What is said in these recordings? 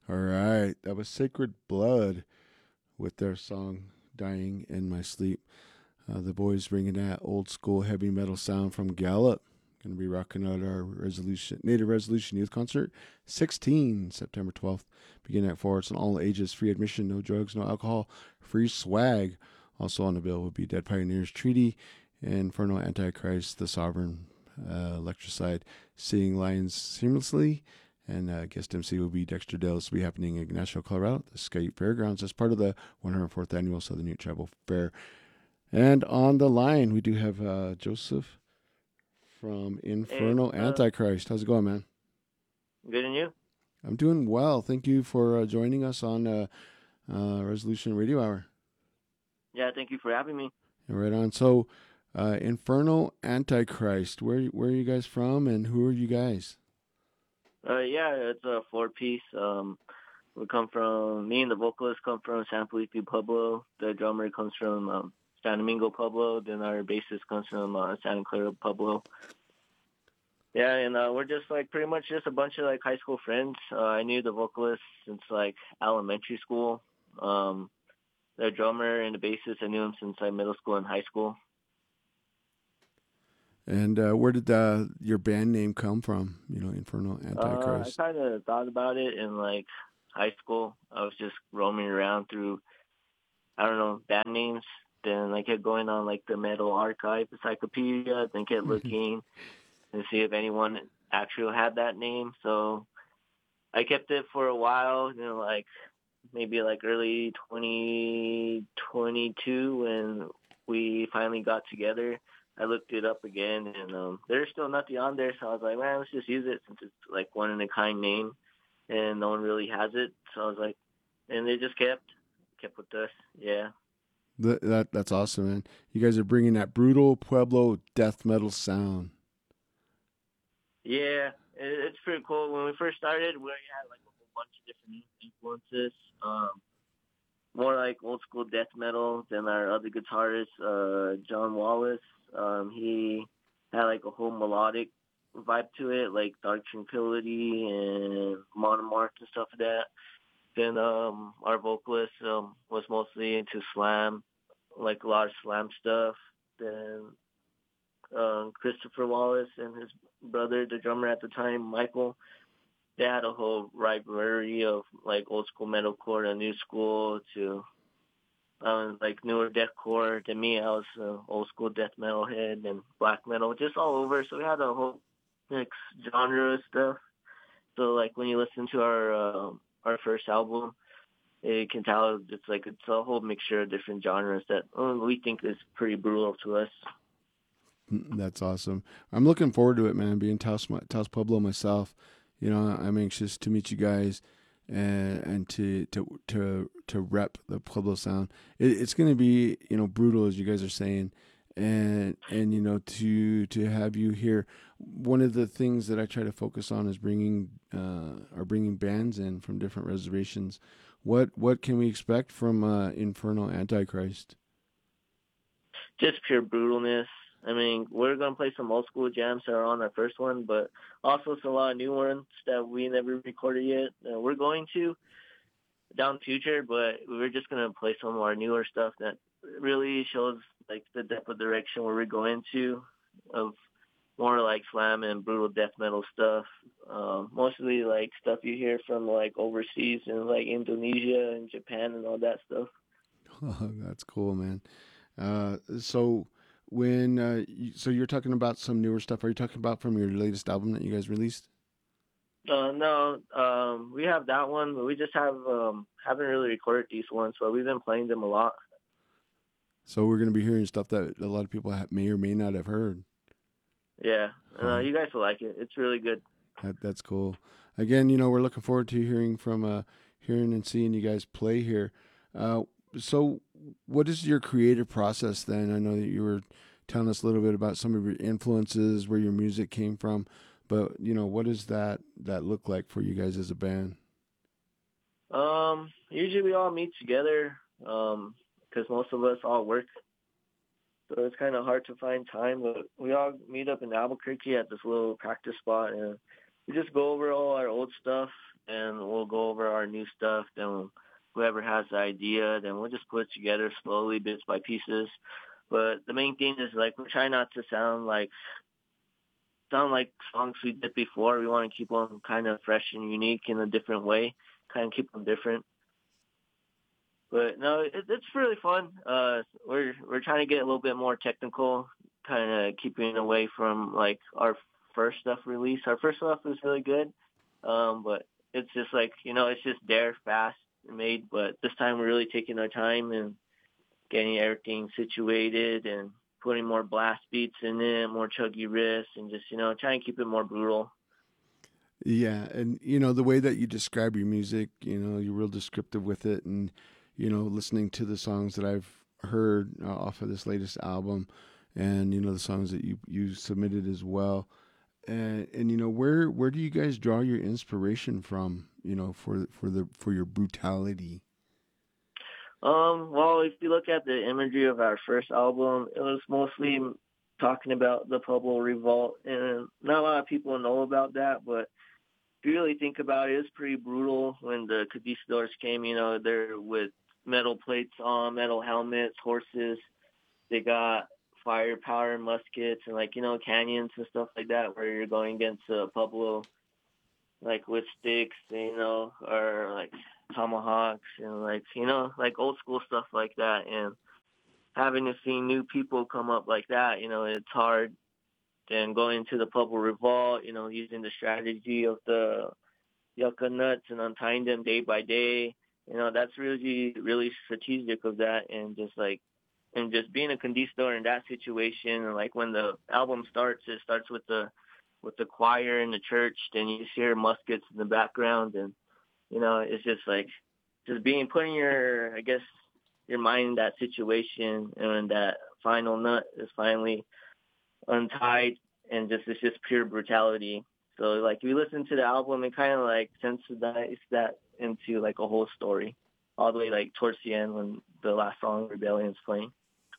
All right, that was Sacred Blood with their song "Dying in My Sleep." The boys bringing that old school heavy metal sound from Gallup. Going to be rocking out our Native Resolution Youth Concert, 16 September 12th, beginning at 4. It's an all ages, free admission, no drugs, no alcohol, free swag. Also on the bill will be Dead Pioneers Treaty, Inferno Antichrist, The Sovereign, Electricide, Seeing Lions Seamlessly, and guest MC will be Dexter Dale. This will be happening in Nashville, Colorado, the Sky Fairgrounds, as part of the 104th Annual Southern Ute Travel Fair. And on the line, we do have Joseph from Hey, Inferno Antichrist. How's it going, man? good and you? I'm doing well. Thank you for joining us on Resolution Radio Hour. Yeah, thank you for having me. Right on. So, Inferno Antichrist. Where are you guys from, and who are you guys? Yeah, it's a four-piece. Me and the vocalist come from San Felipe Pueblo. The drummer comes from San Domingo Pueblo. Then our bassist comes from Santa Clara Pueblo. Yeah, and we're just like pretty much just a bunch of like high school friends. I knew the vocalist since like elementary school. Um, the drummer and the bassist, I knew him since like middle school and high school. And where did your band name come from? Inferno I Antichrist. kind of thought about it in like high school. I was just roaming around through, I don't know, band names. Then I kept going on like the Metal Archive Encyclopedia, then kept looking and see if anyone actually had that name. So I kept it for a while, like maybe like early 2022 when we finally got together. I looked it up again, and there's still nothing on there. So I was like, man, let's just use it since it's like one in a kind name, and no one really has it. So I was like, and they just kept with us. Yeah, That's awesome, man. You guys are bringing that brutal Pueblo death metal sound. yeah, it's pretty cool. When we first started, we already had like a whole bunch of different influences. More like old school death metal than our other guitarist, John Wallace. He had like a whole melodic vibe to it, like Dark Tranquility and Monomarch and stuff like that. Then our vocalist was mostly into slam, like a lot of slam stuff. Then Christopher Wallace and his brother, the drummer at the time, Michael, they had a whole library of like old school metalcore to new school to like newer deathcore. To me, I was old school death metal head and black metal, just all over. So we had a whole mix genre of stuff. So like when you listen to our first album, you can tell it's a whole mixture of different genres that we think is pretty brutal to us. That's awesome. I'm looking forward to it, man. Being Taos Pueblo myself, I'm anxious to meet you guys and to rep the Pueblo sound. It's going to be brutal as you guys are saying, and to have you here. One of the things that I try to focus on is bringing bands in from different reservations. What can we expect from Inferno Antichrist? Just pure brutalness. I mean, we're gonna play some old school jams that are on our first one, but also some a lot of new ones that we never recorded yet. We're going to down the future, but we're just gonna play some of our newer stuff that really shows like the depth of direction where we're going to, of more like slam and brutal death metal stuff. Mostly like stuff you hear from like overseas and like Indonesia and Japan and all that stuff. Oh, that's cool, man. So so you're talking about some newer stuff. Are you talking about from your latest album that you guys released? No, we have that one, but we just haven't really recorded these ones, but we've been playing them a lot. So we're gonna be hearing stuff that a lot of people may or may not have heard. Yeah, Huh. you guys will like it. It's really good. That's cool. Again, we're looking forward to hearing and seeing you guys play here. Uh, so what is your creative process then? I know that you were telling us a little bit about some of your influences, where your music came from, but what does that look like for you guys as a band? Usually we all meet together, because most of us all work, so it's kind of hard to find time. But we all meet up in Albuquerque at this little practice spot, and we just go over all our old stuff and then we'll go over our new stuff. Then whoever has the idea, then we'll just put it together slowly, bits by pieces. But the main thing is like we're trying not to sound like songs we did before. We want to keep them kind of fresh and unique in a different way, kind of keep them different. But no, it's really fun. We're trying to get a little bit more technical, kind of keeping away from like our first stuff release. Our first stuff was really good, but it's just like it's just there, fast made. But this time we're really taking our time and getting everything situated and putting more blast beats in it, more chuggy riffs, and just trying to keep it more brutal. Yeah, and the way that you describe your music, you're real descriptive with it, and listening to the songs that I've heard off of this latest album, and the songs that you submitted as well, and where do you guys draw your inspiration from? For your brutality. Well, if you look at the imagery of our first album, it was mostly talking about the Pueblo Revolt, and not a lot of people know about that, but if you really think about it, it's pretty brutal when the conquistadors came. They're with metal plates on, metal helmets, horses. They got firepower muskets and canyons and stuff like that where you're going against Pueblo like with sticks, or like tomahawks and like old school stuff like that. And having to see new people come up like that, it's hard. Then going into the Pueblo Revolt, using the strategy of the yucca nuts and untying them day by day, that's really, really strategic of that. And just being a conquistador in that situation, and like when the album starts, it starts with the choir in the church, then you just hear muskets in the background, and it's just like putting your mind in that situation, and that final nut is finally untied, and it's just pure brutality. So like if you listen to the album, it kind of like sensitizes that into like a whole story, all the way like towards the end when the last song Rebellion's playing.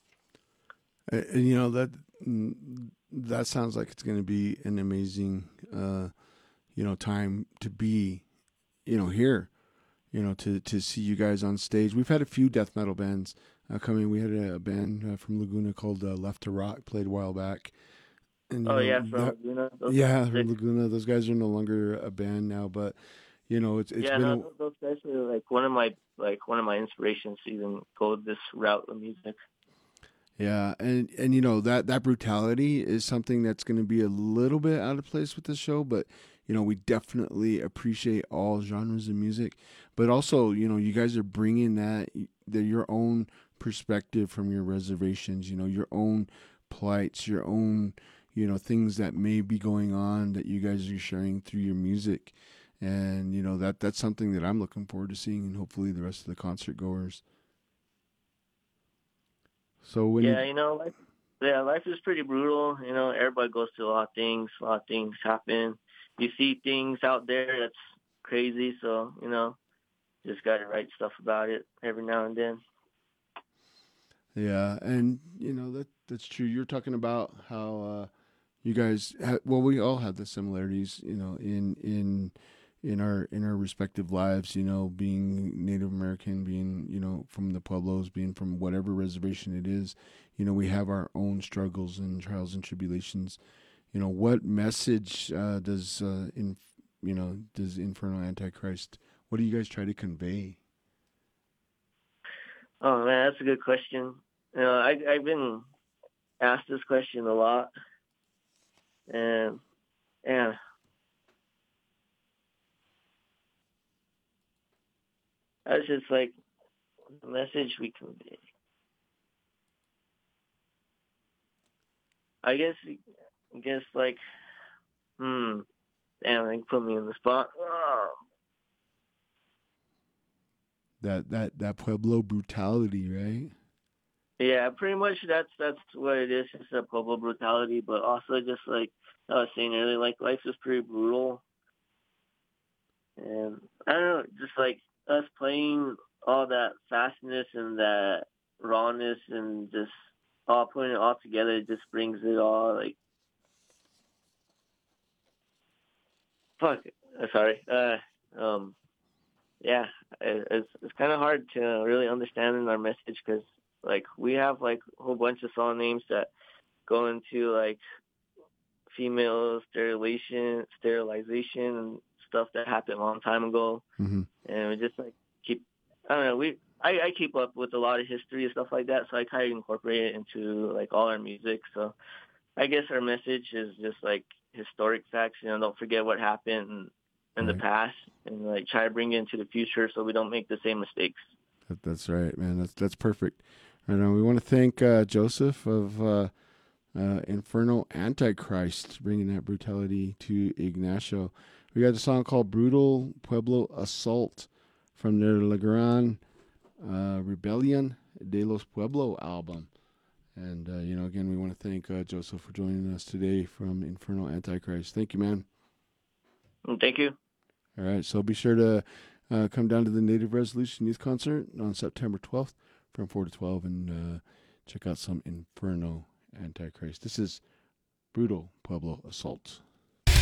And that sounds like it's going to be an amazing time to be here, to see you guys on stage. We've had a few death metal bands coming. We had a band from Laguna called Left to Rock, played a while back. And, from Laguna. From Laguna. Those guys are no longer a band now, but it's been those guys are like one of my inspirations to even go this route of music. Yeah, and that brutality is something that's going to be a little bit out of place with the show, but we definitely appreciate all genres of music, but also you guys are bringing your own perspective from your reservations, your own plights, your own things that may be going on that you guys are sharing through your music, and that's something that I'm looking forward to seeing, and hopefully the rest of the concert goers. So life is pretty brutal. Everybody goes through a lot of things happen. You see things out there that's crazy, so just gotta write stuff about it every now and then. Yeah, and that's true. You're talking about how you guys we all have the similarities, in our respective lives, being Native American, being from the Pueblos, being from whatever reservation it is, we have our own struggles and trials and tribulations. What message does Infernal Antichrist, what do you guys try to convey? Oh man, that's a good question. I've been asked this question a lot, and that's just like the message we convey. I guess like, damn, they put me in the spot. Oh. That Pueblo brutality, right? Yeah, pretty much that's what it is. It's a Pueblo brutality, but also just like I was saying earlier, like life is pretty brutal, and I don't know, just like us playing all that fastness and that rawness and just all putting it all together, it just brings it all like fuck. Sorry, Yeah, it's kind of hard to really understand our message because like we have like a whole bunch of song names that go into like female sterilization and stuff that happened a long time ago, Mm-hmm. and we just like keep. I don't know. I keep up with a lot of history and stuff like that, so I kind of incorporate it into like all our music. So I guess our message is just like historic facts. Don't forget what happened in the Right. past, and like try to bring it into the future so we don't make the same mistakes. That's right, man. That's perfect. Right now, we want to thank Joseph of Inferno Antichrist, bringing that brutality to Ignacio. We got a song called Brutal Pueblo Assault from their La Gran Rebellion de los Pueblo album. And, again, we want to thank Joseph for joining us today from Inferno Antichrist. Thank you, man. Thank you. All right, so be sure to come down to the Native Resolution Youth Concert on September 12th from 4 to 12 and check out some Inferno Antichrist. This is Brutal Pueblo Assault.